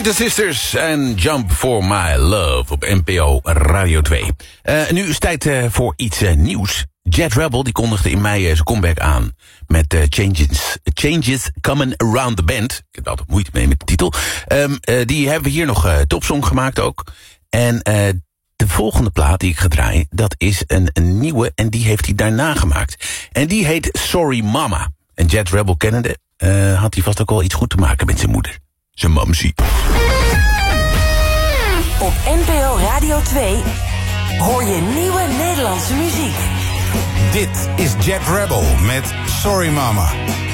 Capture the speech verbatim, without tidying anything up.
Pointer Sisters en Jump for My Love op N P O Radio twee. Uh, nu is het tijd uh, voor iets uh, nieuws. Jet Rebel die kondigde in mei uh, zijn comeback aan met uh, Changes, Changes Coming Around the Band. Ik heb er altijd moeite mee met de titel. Um, uh, die hebben we hier nog uh, topsong gemaakt ook. En uh, de volgende plaat die ik ga draaien, dat is een, een nieuwe en die heeft hij daarna gemaakt. En die heet Sorry Mama. En Jet Rebel kennende uh, had hij vast ook wel iets goed te maken met zijn moeder. Zijn mamsie. Op N P O Radio twee hoor je nieuwe Nederlandse muziek. Dit is Jet Rebel met Sorry Mama.